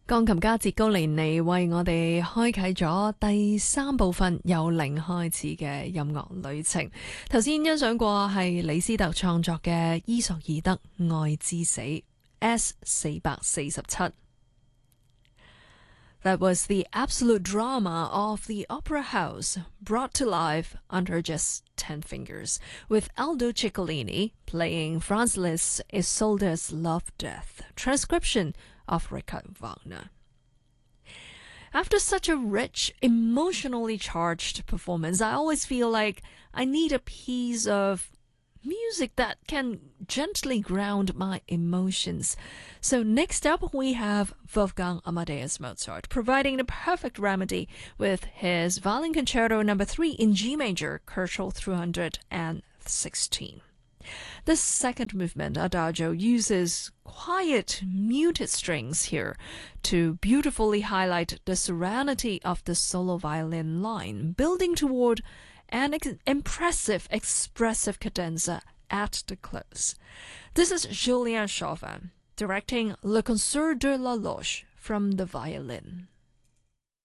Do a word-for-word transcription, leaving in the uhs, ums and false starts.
鋼琴家哲高尼尼為我哋開啟咗第三部分由零開始嘅音樂旅程。頭先欣賞過係李斯特創作嘅伊索爾德愛之死 S 四百四十七。That was the absolute drama of the opera house brought to life under just ten fingers, with Aldo Ciccolini playing Franz Liszt's Isolde's Love Death, transcription of Richard Wagner. After such a rich, emotionally charged performance, I always feel like I need a piece of music that can gently ground my emotions. So next up we have Wolfgang Amadeus Mozart, providing the perfect remedy with his Violin Concerto number three in G major, Kochel three hundred sixteen. The second movement, Adagio, uses quiet, muted strings here to beautifully highlight the serenity of the solo violin line, building toward an ex- impressive, expressive cadenza at the close. This is Julien Chauvin directing Le Concert de la Loge from the violin.